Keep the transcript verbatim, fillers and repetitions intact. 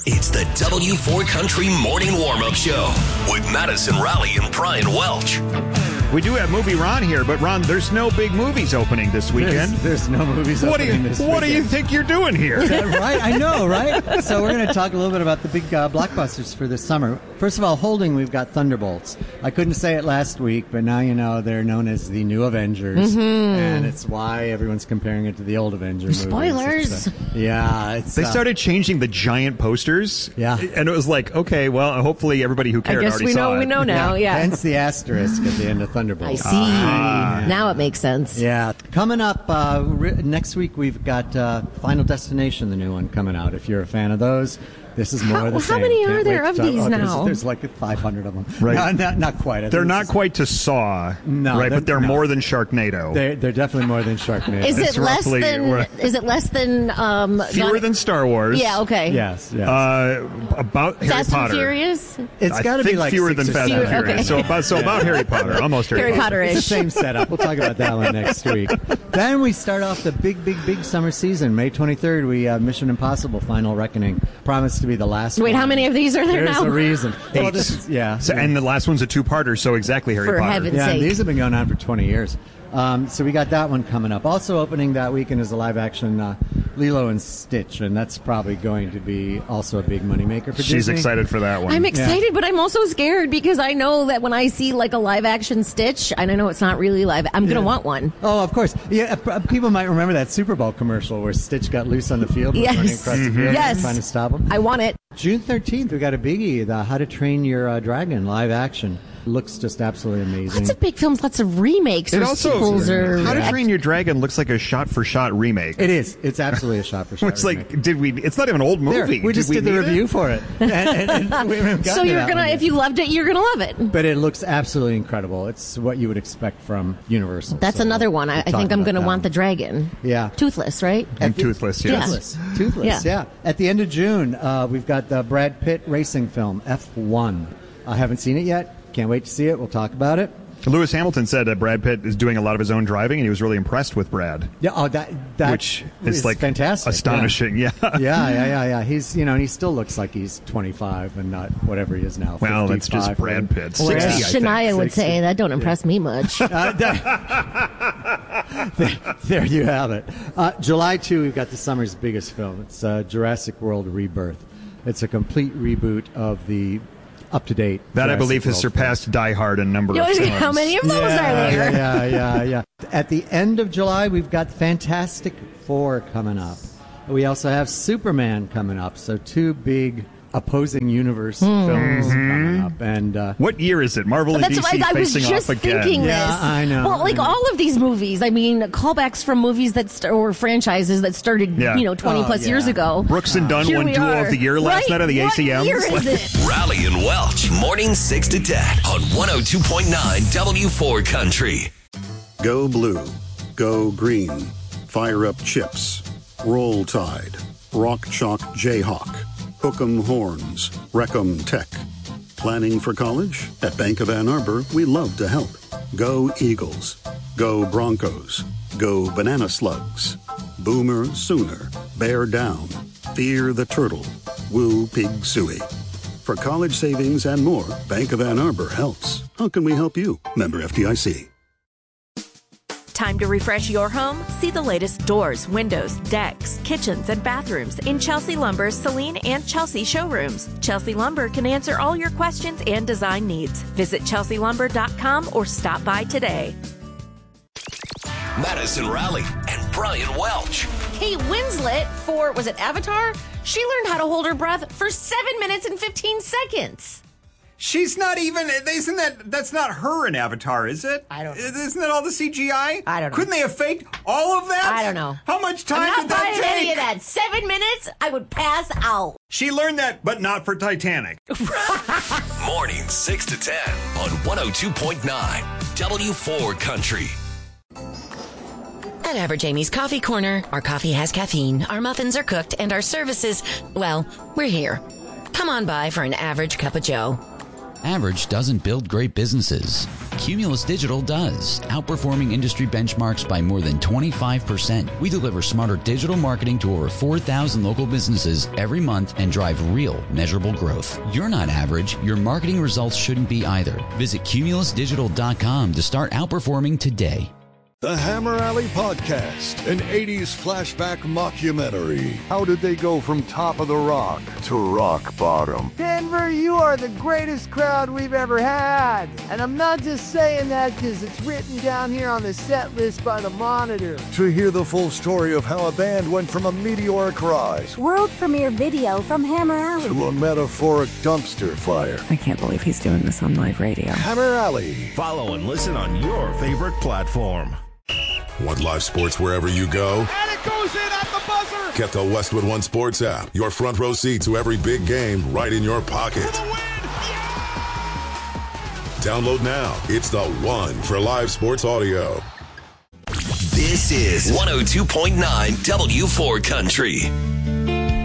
It's the W four Country Morning Warm-Up Show with Madison Raleigh and Brian Welch. We do have Movie Ron here, but Ron, there's no big movies opening this weekend. There's, there's no movies what opening do you, this What weekend. do you think you're doing here? Is that right? I know, right? So we're going to talk a little bit about the big uh, blockbusters for this summer. First of all, holding, we've got Thunderbolts. I couldn't say it last week, but now you know they're known as the new Avengers. Mm-hmm. And it's why everyone's comparing it to the old Avengers Spoilers. movies. It's, uh, yeah. It's, They uh, started changing the giant posters. Yeah. And it was like, okay, well, hopefully everybody who I cared guess already we saw know it. we know now. Yeah. Hence the asterisk at the end of Thunderbolts. I see. Ah. Now it makes sense. Yeah. Coming up uh, re- next week, we've got uh, Final Destination, the new one, coming out. If you're a fan of those, this is more How- of the how same. many are Can't there wait of to talk- these oh, there's- now? There's like five hundred of them. Right. No, not, not quite. I think They're this not is- quite to Saw, No, right? they're- But they're no. more than Sharknado. They're, they're definitely more than Sharknado. Is It's it less roughly- than? Is it less than? Um, Fewer Gun- than Star Wars. Yeah. Okay. Yes, yes. Uh, about Harry Fast Potter. and Furious. It's I got to be think like fewer six than or Fast seven. and Furious. Okay. So about so about Harry Potter, almost Harry, Harry Potter. It's the Potter-ish. same setup. We'll talk about that one next week. Then we start off the big, big, big summer season. May twenty-third, we uh, Mission Impossible: Final Reckoning. Promised to be the last Wait, one. how many of these are there There's now? a reason. Well, Eight. this is, yeah. So, and the last one's a two-parter, so exactly Harry For Potter. heaven's Yeah, sake. these have been going on for twenty years. Um, so we got that one coming up. Also opening that weekend is a live-action uh, Lilo and Stitch, and that's probably going to be also a big moneymaker for She's Disney. excited for that one. I'm excited, but I'm also scared because I know that when I see like a live action Stitch, and I know it's not really live, I'm gonna Yeah. want one. Oh, of course. Yeah, uh, people might remember that Super Bowl commercial where Stitch got loose on the field, was Yes. running across the field, Yes. trying to stop him. I want it. June thirteenth, we got a biggie, the How to Train Your uh, Dragon live action. Looks just absolutely amazing. Lots of big films, lots of remakes It or also, sequels or How to Train Your Dragon looks like a shot-for-shot remake. It is. It's absolutely a shot for shot. It's like, did we? It's not even an old There, movie. we just did, the need review it? for it. And, and, and we haven't gotten So to you're that gonna, one yet. if you loved it, you're gonna love it. But it looks absolutely incredible. It's what you would expect from Universal. That's So another we'll one. I, I talk think I'm about gonna that want the one. dragon. Yeah. Toothless, right? And Toothless, yes. Toothless. Toothless, yeah. Yeah. At the end of June, uh, we've got the Brad Pitt racing film, F one. I haven't seen it yet. Can't wait to see it. We'll talk about it. Lewis Hamilton said that Brad Pitt is doing a lot of his own driving, and he was really impressed with Brad. Yeah, oh, that, that Which is, is like, fantastic. astonishing, yeah. yeah, yeah, yeah, yeah. He's, you know, and he still looks like he's twenty-five and not whatever he is now. Well, that's just fifty-five, Brad whatever. Pitt. Well, Which sixty, yeah. I think. Shania would sixty. say that don't impress me much. Uh, that- there, there you have it. Uh, July second, we've got the summer's biggest film. It's uh, Jurassic World Rebirth. It's a complete reboot of the up-to-date That, I Jurassic believe, has World surpassed Die Hard in number You of always- films. How many of those yeah, are there? Yeah, yeah, yeah. At the end of July, we've got Fantastic Four coming up. We also have Superman coming up. So two big opposing universe films coming up. And uh, What year is it? Marvel and That's D C why I was facing just off again. thinking Yeah, this. I know, Well, like I know. all of these movies, I mean, callbacks from movies that st- or franchises that started, Yeah. you know, twenty Oh, plus yeah. years ago. Brooks and Dunn Here won we Duo are. of the Year last Right? night on the What A C Ms. year is it? Raleigh and Welch, morning six to ten on one oh two point nine W four Country. Go blue. Go green. Fire up chips. Roll Tide. Rock Chalk Jayhawk. Hook'em Horns. Wreck'em Tech. Planning for college? At Bank of Ann Arbor, we love to help. Go Eagles. Go Broncos. Go Banana Slugs. Boomer Sooner. Bear Down. Fear the Turtle. Woo Pig Suey. For college savings and more, Bank of Ann Arbor helps. How can we help you? Member F D I C. Time to refresh your home? See the latest doors, windows, decks, kitchens, and bathrooms in Chelsea Lumber's Celine and Chelsea showrooms. Chelsea Lumber can answer all your questions and design needs. Visit chelsea lumber dot com or stop by today. Madison Raleigh and Brian Welch. Kate Winslet for, was it Avatar? She learned how to hold her breath for seven minutes and fifteen seconds. She's not even. Isn't that? That's not her in Avatar, is it? I don't know. Isn't that all the C G I? I don't know. Couldn't they have faked all of that? I don't know. How much I'm time not did that buying take? any of that. Seven minutes, I would pass out. She learned that, but not for Titanic. Morning six to ten on one oh two point nine W four Country. At Average Amy's Coffee Corner, our coffee has caffeine, our muffins are cooked, and our services, well, we're here. Come on by for an average cup of joe. Average doesn't build great businesses. Cumulus Digital does, outperforming industry benchmarks by more than twenty-five percent. We deliver smarter digital marketing to over four thousand local businesses every month and drive real, measurable growth. You're not average. Your marketing results shouldn't be either. Visit cumulus digital dot com to start outperforming today. The Hammer Alley Podcast, an eighties flashback mockumentary. How did they go from top of the rock to rock bottom? Denver, you are the greatest crowd we've ever had. And I'm not just saying that because it's written down here on the set list by the Monitor. To hear the full story of how a band went from a meteoric rise, world premiere video from Hammer Alley, to a metaphoric dumpster fire. I can't believe he's doing this on live radio. Hammer Alley. Follow and listen on your favorite platform. Want live sports wherever you go? And it goes in at the buzzer! Get the Westwood One Sports app. Your front row seat to every big game right in your pocket. For the win! Yeah! Download now. It's the one for live sports audio. This is one oh two point nine W four Country.